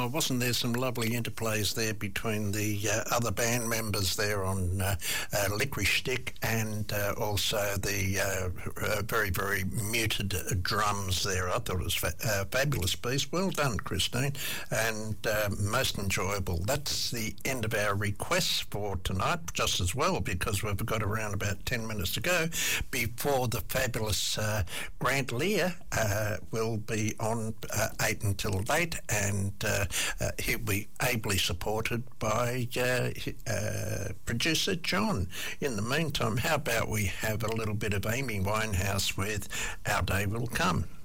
wasn't there some lovely interplays there between the other band members there on Licorice Stick and also the very, very muted drums there. I thought it was a fabulous piece. Well done, Christine, and most enjoyable. That's the end of our requests for tonight, just as well, because we've got around about 10 minutes to go before the fabulous Grant Lear will be on 8 until late, and he'll be ably supported by producer John. In the meantime, how about we have a little bit of Amy Winehouse with Our Day Will Come?